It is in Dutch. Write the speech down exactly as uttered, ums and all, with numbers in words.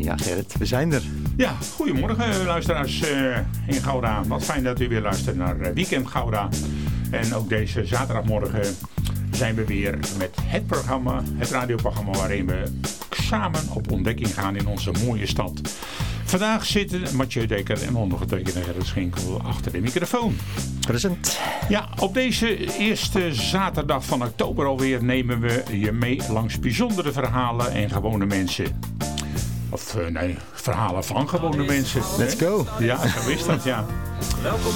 Ja, Gerrit, we zijn er. Ja, goedemorgen luisteraars uh, in Gouda. Wat fijn dat u weer luistert naar uh, Weekend Gouda. En ook deze zaterdagmorgen zijn we weer met het programma, het radioprogramma waarin we samen op ontdekking gaan in onze mooie stad. Vandaag zitten Mathieu Dekker en ondergetekende Gerrit Schinkel achter de microfoon. Present. Ja, op deze eerste zaterdag van oktober alweer nemen we je mee langs bijzondere verhalen en gewone mensen. Of uh, nee, verhalen van gewone mensen. Let's go. Ja, zo is dat, ja. Welkom.